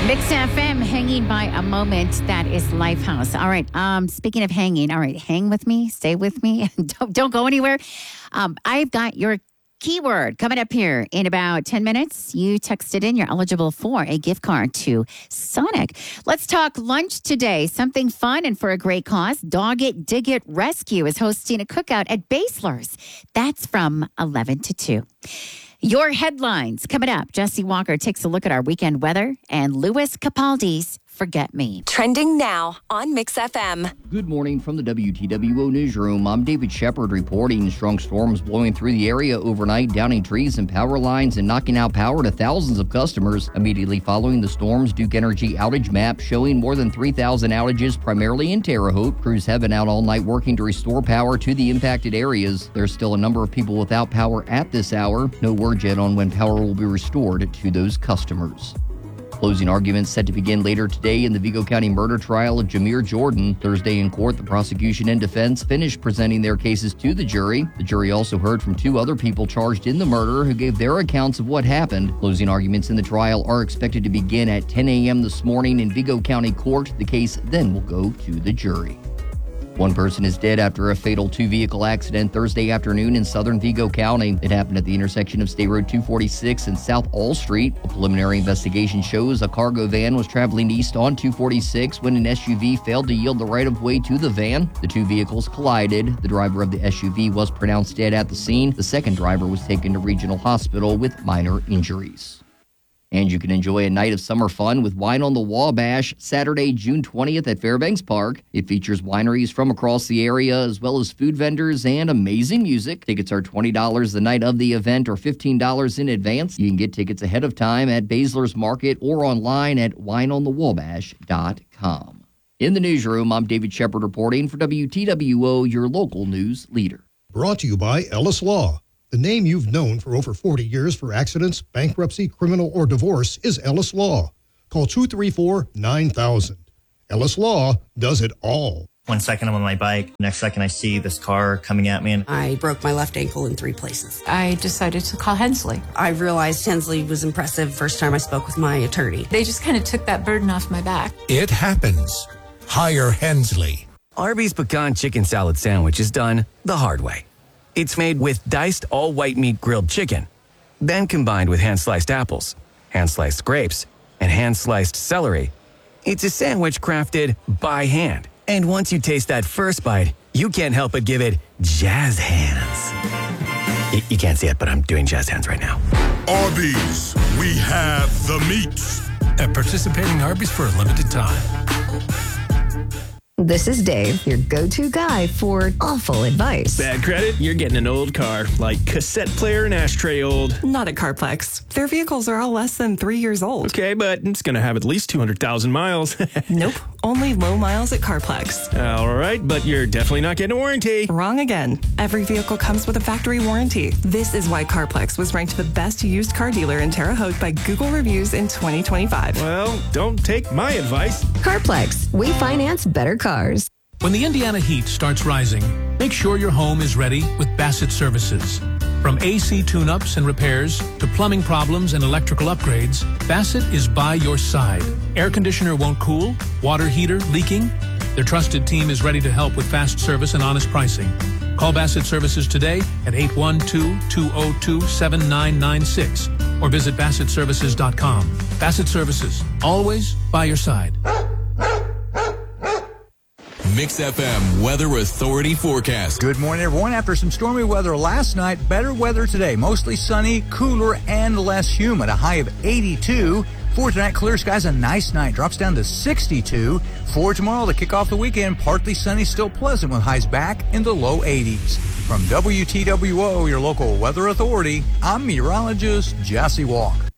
Mix FM, hanging by a moment. That is Lifehouse. All right. Speaking of hanging, all right, hang with me, stay with me, don't go anywhere. I've got your keyword coming up here in about 10 minutes. You texted in, you're eligible for a gift card to Sonic. Let's talk lunch today. Something fun and for a great cause. Dog It, Dig It Rescue is hosting a cookout at Basler's. That's from 11 to 2. Your headlines coming up. Jesse Walker takes a look at our weekend weather and Louis Capaldi's Forget Me. Trending now on Mix FM. Good morning from the WTWO newsroom. I'm David Shepard reporting. Strong storms blowing through the area overnight, downing trees and power lines and knocking out power to thousands of customers. Immediately following the storms, Duke Energy outage map showing more than 3,000 outages, primarily in Terre Haute. Crews have been out all night working to restore power to the impacted areas. There's still a number of people without power at this hour. No word yet on when power will be restored to those customers. Closing arguments set to begin later today in the Vigo County murder trial of Jamir Jordan. Thursday in court, the prosecution and defense finished presenting their cases to the jury. The jury also heard from 2 other people charged in the murder who gave their accounts of what happened. Closing arguments in the trial are expected to begin at 10 a.m. this morning in Vigo County Court. The case then will go to the jury. One person is dead after a fatal 2-vehicle accident Thursday afternoon in southern Vigo County. It happened at the intersection of State Road 246 and South All Street. A preliminary investigation shows a cargo van was traveling east on 246 when an SUV failed to yield the right-of-way to the van. The 2 vehicles collided. The driver of the SUV was pronounced dead at the scene. The second driver was taken to regional hospital with minor injuries. And you can enjoy a night of summer fun with Wine on the Wabash Saturday, June 20th at Fairbanks Park. It features wineries from across the area as well as food vendors and amazing music. Tickets are $20 the night of the event or $15 in advance. You can get tickets ahead of time at Basler's Market or online at wineonthewabash.com. In the newsroom, I'm David Shepard reporting for WTWO, your local news leader. Brought to you by Ellis Law. The name you've known for over 40 years for accidents, bankruptcy, criminal, or divorce is Ellis Law. Call 234-9000. Ellis Law does it all. 1 second I'm on my bike. Next second I see this car coming at me. And I broke my left ankle in 3 places. I decided to call Hensley. I realized Hensley was impressive first time I spoke with my attorney. They just kind of took that burden off my back. It happens. Hire Hensley. Arby's Pecan Chicken Salad Sandwich is done the hard way. It's made with diced all-white meat grilled chicken, then combined with hand-sliced apples, hand-sliced grapes, and hand-sliced celery. It's a sandwich crafted by hand. And once you taste that first bite, you can't help but give it jazz hands. You can't see it, but I'm doing jazz hands right now. Arby's, we have the meats. At participating Arby's for a limited time. This is Dave, your go-to guy for awful advice. Bad credit? You're getting an old car, like cassette player and ashtray old. Not at CarPlex. Their vehicles are all less than 3 years old. Okay, but it's going to have at least 200,000 miles. Nope. Only low miles at CarPlex. All right, but you're definitely not getting a warranty. Wrong again. Every vehicle comes with a factory warranty. This is why CarPlex was ranked the best used car dealer in Terre Haute by Google Reviews in 2025. Well, don't take my advice. CarPlex. We finance better cars. When the Indiana heat starts rising, make sure your home is ready with Bassett Services. From AC tune-ups and repairs to plumbing problems and electrical upgrades, Bassett is by your side. Air conditioner won't cool, water heater leaking? Their trusted team is ready to help with fast service and honest pricing. Call Bassett Services today at 812-202-7996 or visit BassettServices.com. Bassett Services, always by your side. Mix FM Weather Authority forecast. Good morning, everyone. After some stormy weather last night, better weather today. Mostly sunny, cooler, and less humid. A high of 82. For tonight, clear skies, a nice night. Drops down to 62. For tomorrow, to kick off the weekend, partly sunny, still pleasant with highs back in the low 80s. From WTWO, your local weather authority, I'm meteorologist Jesse Walker.